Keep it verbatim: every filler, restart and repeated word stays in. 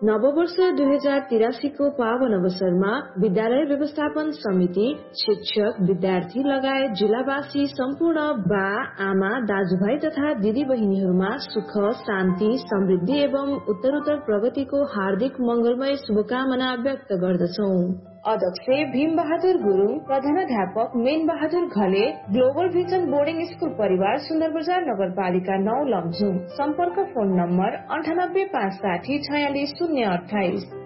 नववर्ष दुई हजार तिरासीको पावन अवसरमा विद्यालय व्यवस्थापन समिति, शिक्षक, विद्यार्थी लगायत जिल्लावासी सम्पूर्ण बा आमा दाजुभाइ तथा दिदी बहिनीहरूमा सुख, शान्ति, समृद्धि एवं उत्तरोत्तर प्रगतिको हार्दिक मंगलमय शुभकामना व्यक्त गर्दछौं। अध्यक्ष भीम बहादुर गुरुङ, प्रधानाध्यापक main Bahadur Ghale, global vision boarding school परिवार, सुन्दर बजार नगरपालिका नौ लमजुङ। सम्पर्क फोन नम्बर अन्ठानब्बे पाँच साठी छयालिस शून्य अठाइस।